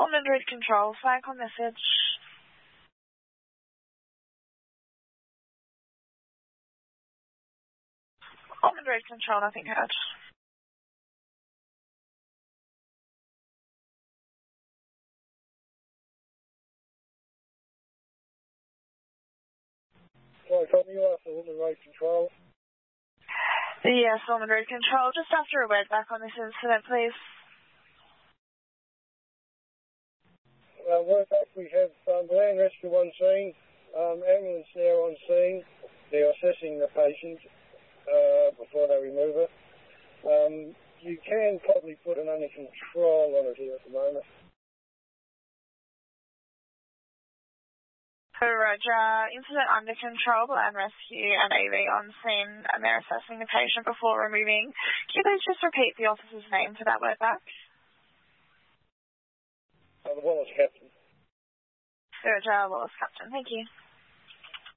Ormond Road Control, flag on message. Ormond Road Control, nothing heard. Sorry, copy, you asked Ormond Road Control. Yes, Ormond Road Control, just after a word back on this incident, please. Word back, we have land rescue on scene, ambulance now on scene. They're assessing the patient before they remove her. You can probably put an under control on it here at the moment. Roger, incident under control, land rescue and AV on scene, and they're assessing the patient before removing. Can you please just repeat the officer's name for that word back? The Wallace Captain. Roger, Wallace Captain, thank you.